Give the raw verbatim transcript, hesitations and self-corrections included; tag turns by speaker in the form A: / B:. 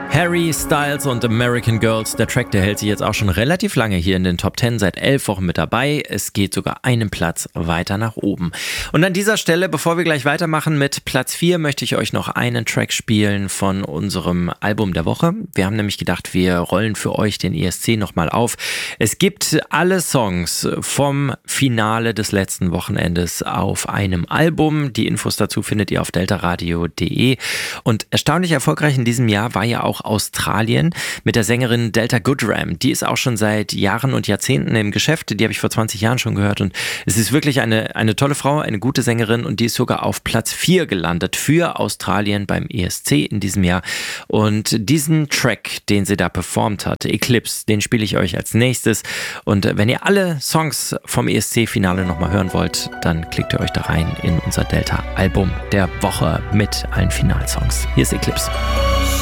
A: Harry Styles und American Girls, der Track, der hält sich jetzt auch schon relativ lange hier in den Top Ten, seit elf Wochen mit dabei. Es geht sogar einen Platz weiter nach oben. Und an dieser Stelle, bevor wir gleich weitermachen mit Platz vier, möchte ich euch noch einen Track spielen von unserem Album der Woche. Wir haben nämlich gedacht, wir rollen für euch den E S C nochmal auf. Es gibt alle Songs vom Finale des letzten Wochenendes auf einem Album. Die Infos dazu findet ihr auf deltaradio punkt de. Und erstaunlich erfolgreich in diesem Jahr war ja auch Australien mit der Sängerin Delta Goodrem. Die ist auch schon seit Jahren und Jahrzehnten im Geschäft. Die habe ich vor zwanzig Jahren schon gehört und es ist wirklich eine, eine tolle Frau, eine gute Sängerin und die ist sogar auf Platz vier gelandet für Australien beim E S C in diesem Jahr. Und diesen Track, den sie da performt hat, Eclipse, den spiele ich euch als nächstes. Und wenn ihr alle Songs vom E S C-Finale nochmal hören wollt, dann klickt ihr euch da rein in unser Delta-Album der Woche mit allen Finalsongs. Hier ist Eclipse.